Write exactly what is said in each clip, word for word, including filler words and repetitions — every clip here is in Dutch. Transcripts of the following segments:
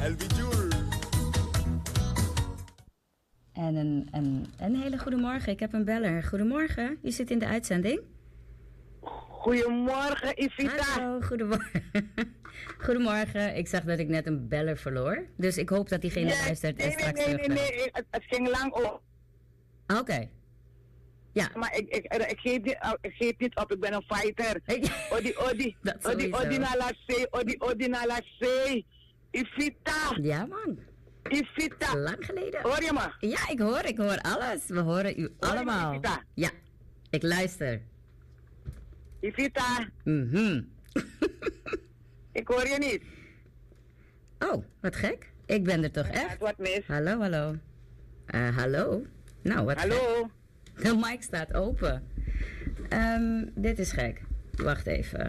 En een, een, een hele goede morgen. Ik heb een beller. Goedemorgen. Je zit in de uitzending. Goedemorgen, Ivita. Hallo, goedemorgen. Goedemorgen. Ik zag dat ik net een beller verloor. Dus ik hoop dat diegene Ja, luistert en nee, straks nee, nee, terug. nee, nee. Het, het ging lang op. Oké. Okay. Ja. Maar ik, ik, ik, geef niet, ik geef niet op, ik ben een fighter. Odi, odi, odi, odi na la zee, odi, odi na la zee. Ivita. Ja, man. Ivita. Lang geleden. Hoor je me? Ja, ik hoor, ik hoor alles. We horen u hoor allemaal. Je me, Ivita? Ja, ik luister. Ivita. Mhm. Ik hoor je niet. Oh, wat gek. Ik ben er toch ja, echt? Wat mis? Hallo, hallo. Uh, hallo? Nou, wat Hallo? Gek. De mic staat open. Um, dit is gek. Wacht even.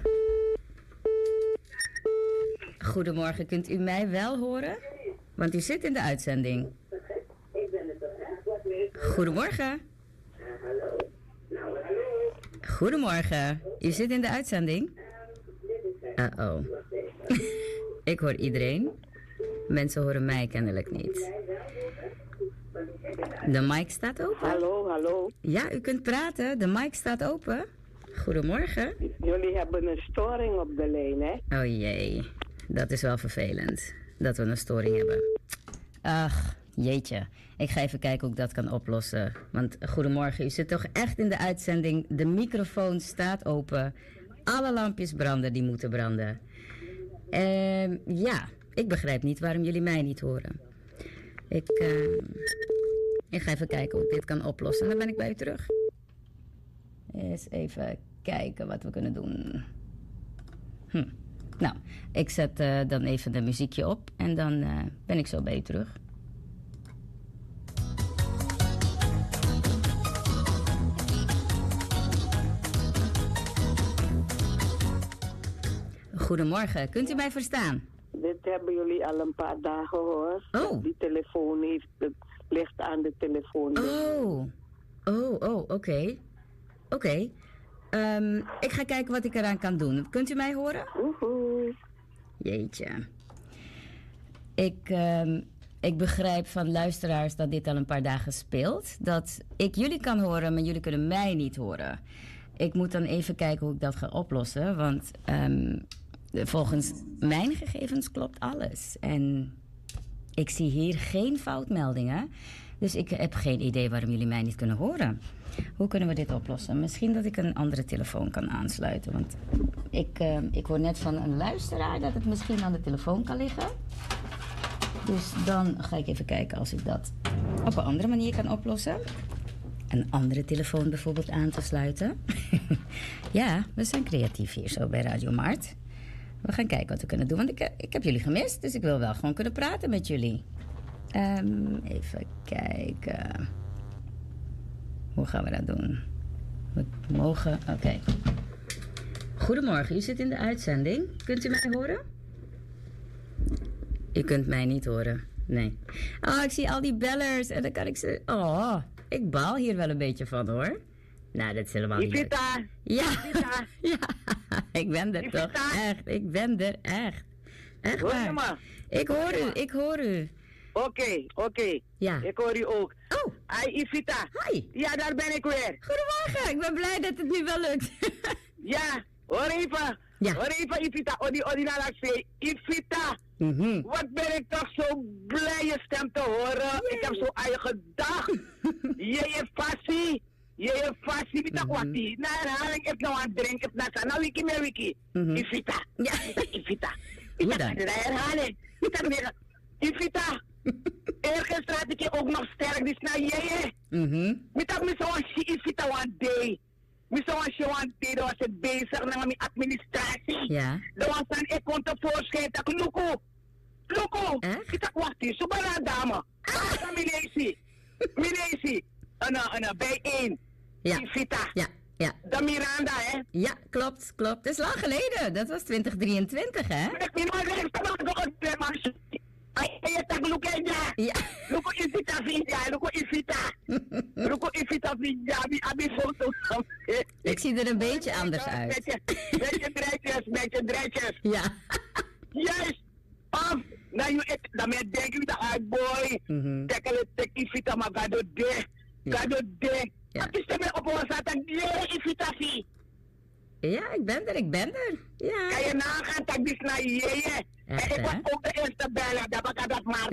Goedemorgen, kunt u mij wel horen? Want u zit in de uitzending. Ik ben er toch echt? Wat mis? Goedemorgen. Hallo? Nou, hallo? Goedemorgen. U zit in de uitzending? Uh-oh. Ik hoor iedereen. Mensen horen mij kennelijk niet. De mic staat open. Hallo, hallo. Ja, u kunt praten. De mic staat open. Goedemorgen. Jullie hebben een storing op de lijn, hè? Oh jee. Dat is wel vervelend. Dat we een storing hebben. Ach, jeetje. Ik ga even kijken hoe ik dat kan oplossen. Want goedemorgen, u zit toch echt in de uitzending. De microfoon staat open. Alle lampjes branden die moeten branden. Uh, ja, ik begrijp niet waarom jullie mij niet horen. Ik, uh, ik ga even kijken hoe ik dit kan oplossen. En dan ben ik bij u terug. Eens even kijken wat we kunnen doen. Hm. Nou, ik zet uh, dan even een muziekje op. En dan uh, ben ik zo bij u terug. Goedemorgen, kunt u mij verstaan? Dit hebben jullie al een paar dagen hoor. Oh. Die telefoon heeft, het ligt aan de telefoon. Oh, oh, oh, oké. Okay. Oké. Okay. Um, ik ga kijken wat ik eraan kan doen. Kunt u mij horen? Oehoe. Jeetje. Ik, um, ik begrijp van luisteraars dat dit al een paar dagen speelt. Dat ik jullie kan horen, maar jullie kunnen mij niet horen. Ik moet dan even kijken hoe ik dat ga oplossen. Want um, volgens mijn gegevens klopt alles. En ik zie hier geen foutmeldingen. Dus ik heb geen idee waarom jullie mij niet kunnen horen. Hoe kunnen we dit oplossen? Misschien dat ik een andere telefoon kan aansluiten. Want ik, uh, ik hoor net van een luisteraar dat het misschien aan de telefoon kan liggen. Dus dan ga ik even kijken als ik dat op een andere manier kan oplossen. Een andere telefoon bijvoorbeeld aan te sluiten. Ja, we zijn creatief hier zo bij Radio Mart. We gaan kijken wat we kunnen doen. Want ik, ik heb jullie gemist, dus ik wil wel gewoon kunnen praten met jullie. Um, even kijken. Hoe gaan we dat doen? We mogen... Oké. Okay. Goedemorgen, u zit in de uitzending. Kunt u mij horen? U kunt mij niet horen. Nee. Oh, ik zie al die bellers en dan kan ik ze... Oh, ik baal hier wel een beetje van, hoor. Nou, dat is helemaal niet leuk. Ja. Ja, ik ben er Ivita. toch echt. Ik ben er echt. Echt hoor waar. Je me? Ik hoor u, ik hoor u. Oké, okay, oké. Okay. Ja. Ik hoor u ook. Oh. Hi, Ivita. Hi. Ja, daar ben ik weer. Goedemorgen, ik ben blij dat het nu wel lukt. Ja, hoor even. Ja. Hoor even, Ivita. Odi, odi, na la zee. Ivita. Mm-hmm. Wat ben ik toch zo blij je stem te horen. Yay. Ik heb zo aan je gedacht. Je passie. Je passie, Ivita kwati. Na herhaling, ik nou aan het drinken. Na sana wiki meer wiki. Ivita. Ja. Ivita. Ivita, na herhaling. Ivita. Eergisteren had ik je ook nog sterk. Dus nou, jij. Mhm. Ik dacht, ik zou een Ivita one day. Ik zou een one day. Dat was het bezig met mijn administratie. Ja. Dat was dan, ik kon tevoorschijn. Dat ik, Luko. Luko. Echt? Ik dacht, wacht eens. Zo bijna dame. Ah, dan Minesi. Minesi. En dan bijeen. Ja. Ivita. Ja. Ja. De Miranda, hè? Ja, klopt, klopt. Dat is lang geleden. Dat was twintig drieëntwintig, hè? Ik ben nog even te Ay, tak luka niya. Ja. Luko Ivita Vinja, Luko Ivita. Luko Ivita Vinja, abi abi foto. Ik zie er een beetje anders uit. Beetje draadjes, beetje draadjes. Ja. Juist. Af naar je ik, daarmee denk ik dat uit boy. Tekele tek ifita maar gado de. Gado de. Wat is er mee op ons aan je ifitatie? Ja, ik ben er, ik ben er. Ja. Kan je nagaan dat ik naar je. En ik was ook de eerste beller, dat ik dat maar.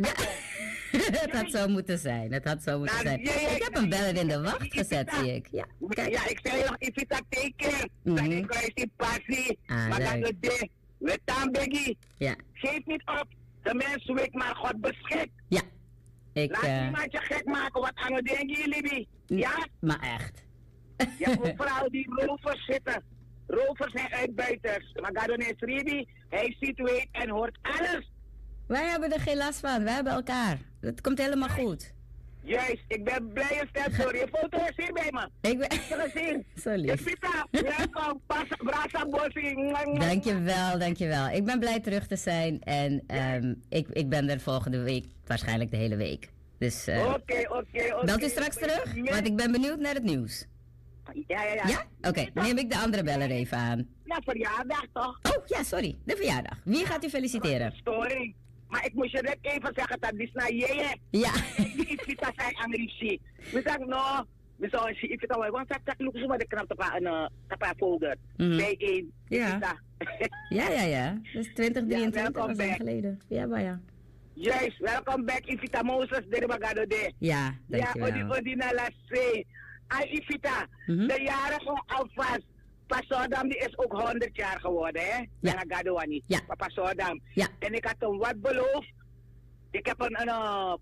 Het had zo moeten zijn, het had zo moeten zijn. Ik heb een beller in de wacht gezet, zie ik. Ja, kijk. Ja, ik zei nog ifita teken. Dat ik krijg die passie. Maar gado de. We taan Beggy. Ja. Geef niet op. De mensen weet maar God beschikt. Ja. Ik, Laat uh... niemand je gek maken. Wat aan het denken jullie? Ja? Maar echt. Je hebt vooral die rovers zitten. Rovers zijn uitbuiters. Maar Gadon is Ribi. Hij ziet, weet en hoort alles. Wij hebben er geen last van. Wij hebben elkaar. Het komt helemaal goed. Juist. Ik ben blij en stem. Sorry. Je foto is hier bij me. Ik ben... gezien. Zo lief. Je pita. Welkom. Brasa Bossi. Dankjewel, dankjewel. Ik ben blij terug te zijn. En um, ik, ik ben er volgende week. Waarschijnlijk de hele week. Dus uh, oké, oké, oké. Belt u straks terug? Want ik ben benieuwd naar het nieuws. Ja, ja, ja. Ja? Oké, okay. Neem ik de andere beller even aan. Ja, verjaardag toch? Oh, ja, sorry. De verjaardag. Wie gaat u feliciteren? Storing. Maar ik moest je net even zeggen dat dit naar je. Ja. Ik vind dat zij aan Rishi. We zeggen, no. We zouden zien, ik vind dat wel. Want dat lukt zo maar de knap op een folder. Bij één. Ja. Ja, ja, ja. Dat is twintig drieëntwintig ja, jaar geleden. Ja, maar ja. Juist, welkom back. Ifita Moses, de Bagado de. Ja, dankjewel. Ja, Odi Odina Lasse. Ay, Ifita, mm-hmm. De jarige alvast. Pasodam die is ook honderd jaar geworden, hè? Ja. Bagado Wani. Ja. Pasodam. Ja. En ik had hem wat beloofd. Ik heb een, een, uh,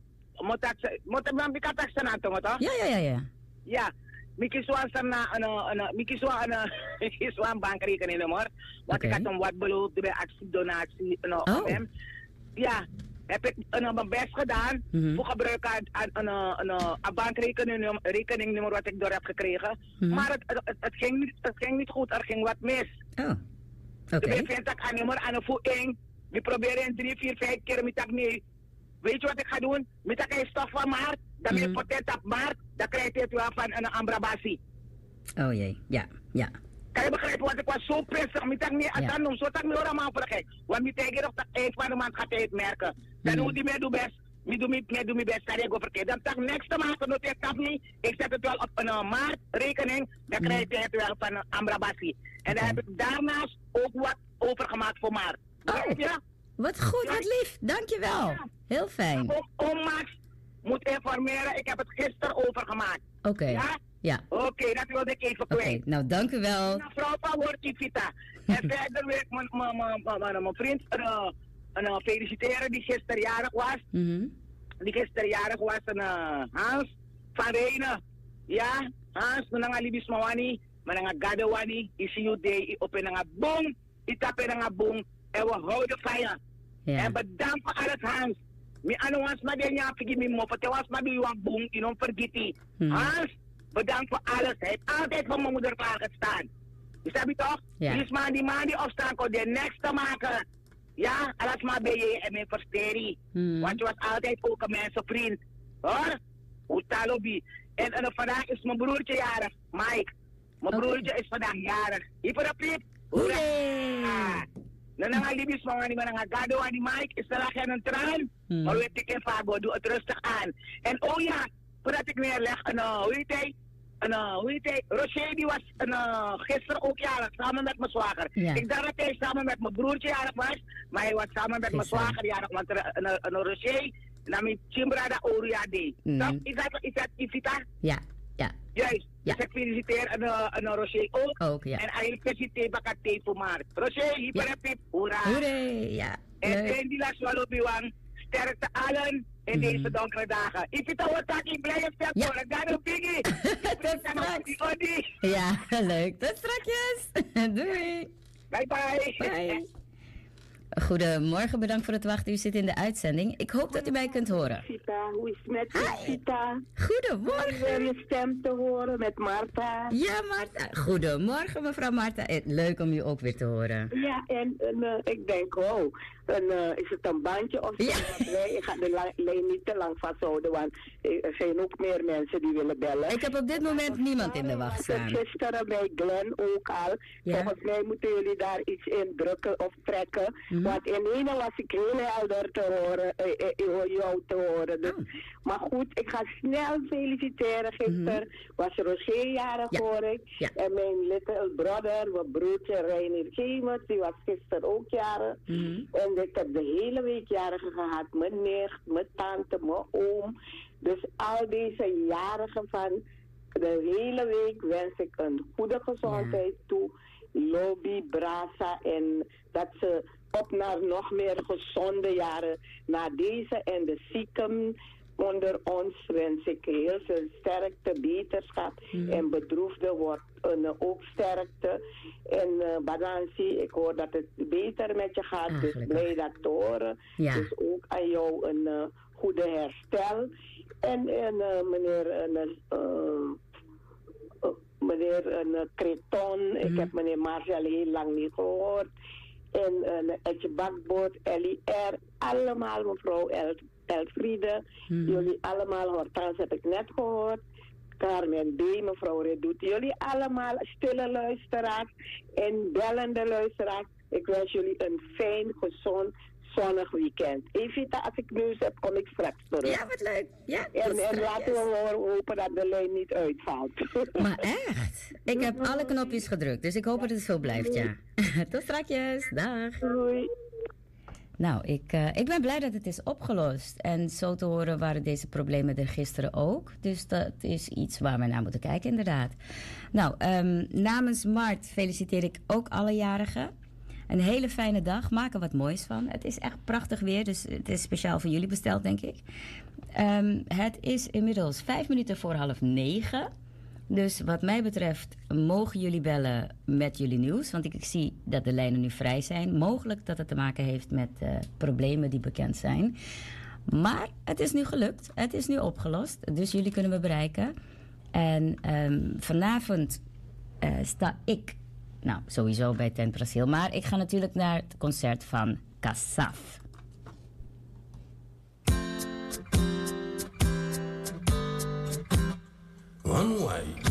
moet ik had dat staan toch? Ja, ja, ja, ja. Ja. Miki Swan sana, ano, ano, Miki Swan, ano, Miki Swan bankrekening nummer. Want ik had hem wat beloofd bij actie, donatie, ano, oh. op hem. Ja, heb ik ano, mijn best gedaan. Mm-hmm. Voor gebruik aan, aan, aan, aan, aan een bankrekeningnummer rekeningnummer wat ik door heb gekregen. Mm-hmm. Maar het, het, het, ging niet, het ging niet goed, er ging wat mis. Oh, oké. Okay. Dus ik vind aan nummer aan een voet. We proberen drie, vier, vijf keer met dat niet. Weet je wat ik ga doen? Met dat stof van maart, dan ben je potent op maart, dan krijg je het wel van een ambrabasi. Oh jee, ja, ja. Kan je begrijpen, want ik was zo pissig, met dat niet aan doen, zo dat ik me helemaal voor gek. Want ik denk dat het eind van de maand gaat hij het merken. Dan moet hij mij doen best, ik doe mijn best, kan ik verkeerd. Dan tak next maand, dan noteer ik niet, ik zet het wel op een uh, maartrekening, dan krijg je het wel van een ambrabasi. En dan heb ik daarnaast ook wat overgemaakt voor maart. Oh. Ja? Wat goed, ja. Wat lief. Dankjewel. Ja. Heel fijn. Om Max moet informeren. Ik heb het gisteren overgemaakt. Oké. Okay. Ja? Ja. Oké, okay, dat wilde ik even kwijt. Okay. Nou, dank u wel. Mevrouw Pawortje Vita. En verder wil ik mijn vriend uh, uh, feliciteren die gisteren jarig was. Mm-hmm. Die gisteren jarig was. Uh, Hans van Reenen. Ja, Hans, nanga libis mawani. Mananga gadewani. Isi you day. Op een nga boom. Itap een nga boom. En we houden van je. Ja. En bedankt voor alles, Hans. Mi ano was maar de nyaapje mi mo, pati was maar doe een boom, in vergeten. Hmm. Hans, bedankt voor alles. Hij heeft altijd voor mijn moeder klaargestaan. Je snap je toch? Ja. Dus man die man die opstaan kon de next te maken. Ja, alles maar bij je en mijn versterie. Hmm. Want je was altijd ook een mensenvriend. Hoor? Hoe talobi. En, en vandaag is mijn broertje jarig, Mike. Mijn okay. broertje is vandaag jarig. Hier voor de Hoera! Dan nga libis mga ni mga gado ni Mike is na lang ng tran. Hmm. Maar weet ik even doe het rustig aan. En oh ja, voordat ik neerleg, ano, hoe heet hij? Ano, hoe heet hij? Rocher die was ano, gisteren ook jarig, samen met mijn zwager. Ja. Ik dacht dat hij samen met mijn broertje jarig was, maar hij was samen met mijn zwager jarig. Want een Rocher, dan met Chimbra da Oria deed. Hmm. Is dat, is dat Ivita? Ja, ja. Juist. Ja. Dus ik feliciteer een, een Rocher ook. Ook, ja. En hij feliciteert bakat tape voor Maart. Rocher, hyper ja. Pip, hoera. Hoeré, ja. En ben die las wel op uw sterkte allen in mm-hmm. deze donkere dagen. Ik vind het wel ik blij en sterk hoor. Ik ga nog biggie. Tot straks. Ja, leuk. Tot strakjes. Doei. Bye bye. Bye. Goedemorgen, bedankt voor het wachten. U zit in de uitzending. Ik hoop dat u mij kunt horen. Sita, hoe is het met je, Sita? Goedemorgen. Om je stem te horen met Marta. Ja, Marta. Goedemorgen, mevrouw Marta. Leuk om u ook weer te horen. Ja, en uh, ik denk, oh, een, uh, is het een bandje of zo? Ja. Nee, ik ga de la- lijn niet te lang vasthouden, want er zijn ook meer mensen die willen bellen. Ik heb op dit moment niemand in de wacht was staan. het gisteren bij Glenn ook al. Ja. Volgens mij moeten jullie daar iets in drukken of trekken. Mhm. Want in ene was ik heel helder te horen, eh, eh, eh, jou te horen. Dus, Oh. Maar goed, ik ga snel feliciteren. Gisteren was Roger jarig, Ja. hoor ik. Ja. En mijn little brother, mijn broertje Reinier Gemers, die was gisteren ook jarig. Mhm. En ik heb de hele week jarigen gehad. Mijn nicht, mijn tante, mijn oom. Dus al deze jarigen van de hele week wens ik een goede gezondheid toe. Lobby, Brasa en dat ze op naar nog meer gezonde jaren. Na deze en de zieken onder ons wens ik heel veel sterkte, beterschap. Mhm. En bedroefde wordt uh, ook sterkte. En uh, Badansi, ik hoor dat het beter met je gaat, Ah, dus gelukkig. blij dat te horen. Ja. Dus ook aan jou een uh, goede herstel. En, en uh, meneer, uh, uh, uh, meneer uh, Creton, Mhm. ik heb meneer Marcel heel lang niet gehoord. En uh, Etje Bakboot, Ellie R, allemaal mevrouw El, Elfriede, Mhm. jullie allemaal, Hortans heb ik net gehoord. Carmen B, mevrouw Redoet, jullie allemaal stille luisteraars en bellende luisteraars. Ik wens jullie een fijn, gezond, zonnig weekend. Evita, als ik nieuws heb, kom ik straks terug. Ja, wat leuk. Ja, tot En, en straks. laten we horen- hopen dat de lijn niet uitvalt. Maar echt? Ik heb alle knopjes gedrukt, dus ik hoop dat het zo blijft, ja. Tot straks. Dag. Doei. Nou, ik, uh, ik ben blij dat het is opgelost. En zo te horen waren deze problemen er gisteren ook. Dus dat is iets waar we naar moeten kijken, inderdaad. Nou, um, namens Mart feliciteer ik ook alle jarigen. Een hele fijne dag. Maak er wat moois van. Het is echt prachtig weer, dus het is speciaal voor jullie besteld, denk ik. Um, het is inmiddels vijf minuten voor half negen. Dus wat mij betreft mogen jullie bellen met jullie nieuws. Want ik, ik zie dat de lijnen nu vrij zijn. Mogelijk dat het te maken heeft met uh, problemen die bekend zijn. Maar het is nu gelukt. Het is nu opgelost. Dus jullie kunnen me bereiken. En um, vanavond uh, sta ik... Nou, sowieso bij Tent Brazil. Maar ik ga natuurlijk naar het concert van Kassaf. One way.